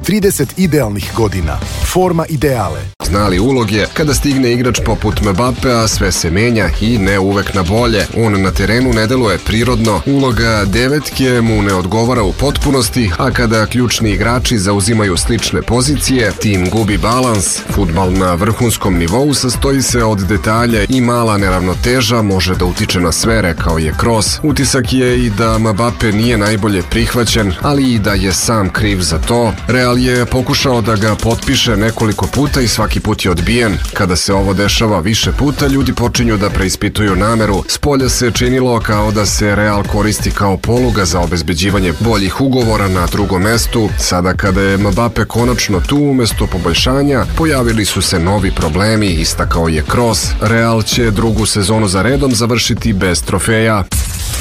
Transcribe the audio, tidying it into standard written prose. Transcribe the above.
30 idealnih godina. Forma ideale. Znali uloge, kada stigne igrač poput Mbappea, sve se menja i ne uvek na bolje. On na terenu ne deluje prirodno, uloga devetke mu ne odgovara u potpunosti, a kada ključni igrači zauzimaju slične pozicije, tim gubi balans. Fudbal na vrhunskom nivou sastoji se od detalja i mala neravnoteža može da utiče na sve, rekao je Kroos. Utisak je i da Mbappe nije najbolje prihvaćen, ali i da je sam kriv za to. Real je pokušao da ga potpiše nekoliko puta i svaki put je odbijen. Kada se ovo dešava više puta, ljudi počinju da preispituju nameru. Spolja se činilo kao da se Real koristi kao poluga za obezbeđivanje boljih ugovora na drugom mestu. Sada kada je Mbappe konačno tu umesto poboljšanja, pojavili su se novi problemi, istakao je Kroos. Real će drugu sezonu za redom završiti bez trofeja.